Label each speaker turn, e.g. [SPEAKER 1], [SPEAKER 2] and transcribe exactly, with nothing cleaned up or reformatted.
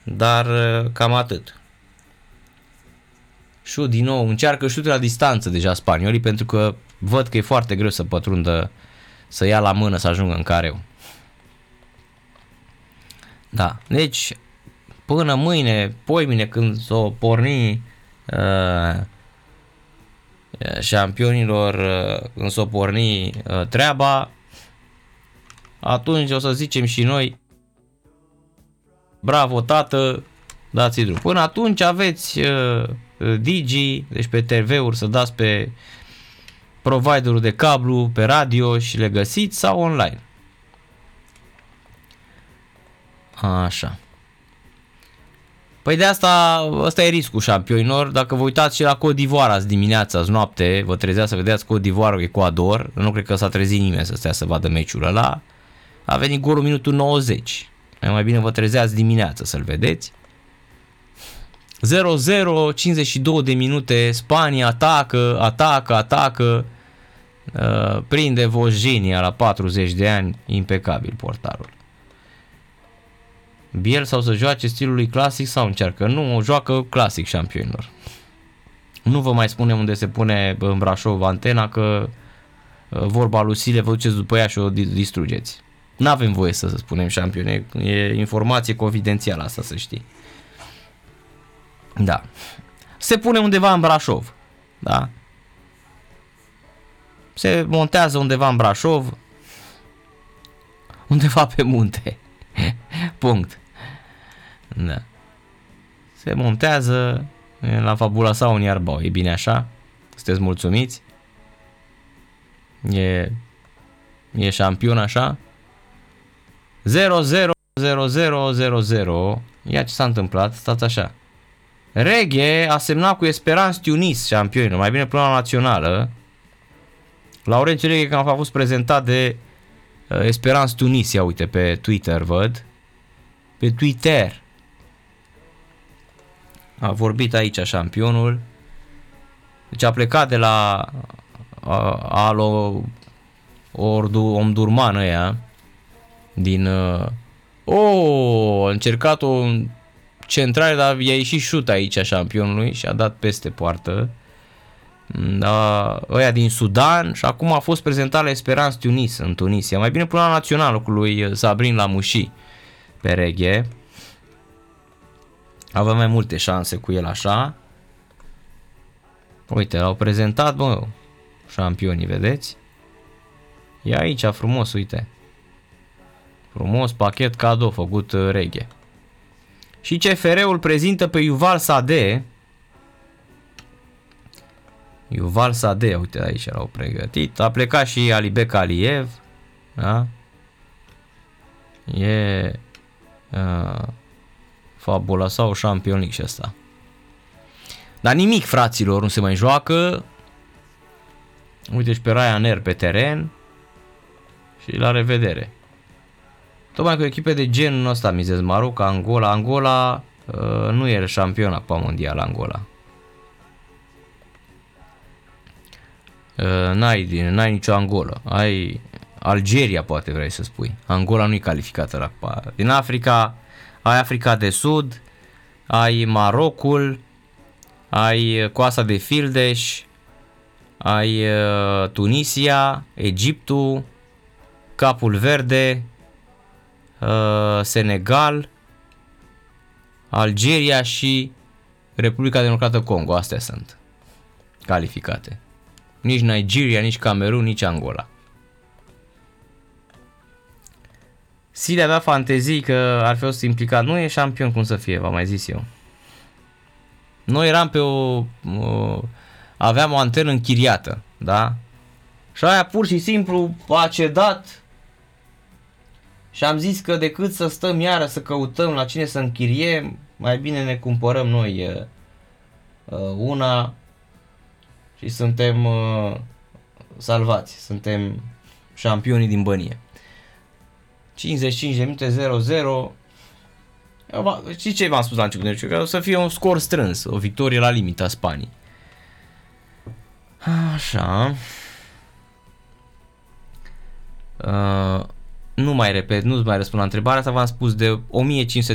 [SPEAKER 1] dar cam atât. Șut din nou, încearcă șutul la distanță deja spaniolii, pentru că văd că e foarte greu să pătrundă, să ia la mână, să ajungă în careu. Da, deci până mâine, poimine, când s-o porni uh, șampionilor, uh, când s-o porni uh, treaba, atunci o să zicem și noi bravo tată, dați-i drum. Până atunci aveți uh, Digi, deci pe T V-uri, să dați pe providerul de cablu, pe radio și le găsiți, sau online. Așa. Păi de asta, ăsta e riscul șampionilor. Dacă vă uitați și la Côte d'Ivoire azi dimineața, azi noapte, vă trezeați să vedeți Côte d'Ivoire, Ecuador, nu cred că s-a trezit nimeni să stea să vadă meciul ăla. A venit golul minutul nouăzeci. Mai bine vă trezeați dimineața să-l vedeți. zero zero, cincizeci și două de minute, Spania atacă, atacă, atacă, uh, prinde Vojenia la patruzeci de ani, impecabil portarul. Biel sau să joace stilului clasic sau încearcă? Nu, o joacă clasic șampionilor. Nu vă mai spunem unde se pune în Brașov antena, că uh, vorba lui Sile, vă duceți după ea și o distrugeți. N-avem voie să spunem șampione, e informație confidențială asta, să știi. Da. Se pune undeva în Brașov. Da. Se montează undeva în Brașov, undeva pe munte. Punct. Da. Se montează la Fabula sau în Iarbau. E bine așa? Sunteți mulțumiți? E, e șampion așa? zero zero zero zero zero zero. Ia ce s-a întâmplat? Stați așa. Reghe a semnat cu Esperance Tunis șampionilor, mai bine până la națională. Laurențiu Reghe că a fost prezentat de uh, Esperance Tunisia, uite, pe Twitter, văd. Pe Twitter. A vorbit aici șampionul. Deci a plecat de la uh, Alo Ordu Omdurman ăia din uh, oh, a încercat o centrare, dar i-a ieșit șut aici a șampionului și a dat peste poartă. Da, ăia din Sudan, și acum a fost prezentat la Esperance Tunis în Tunisia. Mai bine până la naționalul cu lui Sabrin Lamouchi pe Reghe. Avea mai multe șanse cu el așa. Uite, l-au prezentat, bă, șampionii, vedeți? E aici frumos, uite. Frumos pachet cadou făcut Reghe. Și C F R-ul prezintă pe Yuval Sadeh. Yuval Sadeh, uite aici l-au pregătit. A plecat și Alibek Aliev. Da? E uh, Fabula sau Champions League și ăsta. Dar nimic, fraților, nu se mai joacă. Uite și pe Ryanair pe teren. Și la revedere. Tocmai cu echipe de genul ăsta mizez Maroc, Angola. Angola uh, nu e șampion acum mondial, Angola. Uh, n-ai, n-ai nicio Angola. Ai Algeria, poate vrei să spui. Angola nu e calificată la Cupa. Din Africa ai Africa de Sud, ai Marocul, ai Coasta de Fildeș, ai uh, Tunisia, Egiptul, Capul Verde, uh, Senegal, Algeria și Republica Democrată Congo. Astea sunt calificate. Nici Nigeria, nici Camerun, nici Angola. Sile avea fantezii că ar fi fost implicat. Nu e șampion cum să fie, v-am mai zis eu. Noi eram pe o, o... aveam o antenă închiriată, da? Și aia pur și simplu a cedat. Și am zis că decât să stăm iară să căutăm la cine să închiriem, mai bine ne cumpărăm noi uh, una și suntem uh, salvați. Suntem șampionii din bănie. cincizeci și cinci de minute, zero zero. Știi ce v-am spus la început? Deci, că o să fie un scor strâns, o victorie la limita Spaniei. Așa. Uh, nu mai repet, nu mai răspund la întrebarea asta, v-am spus de o mie cinci sute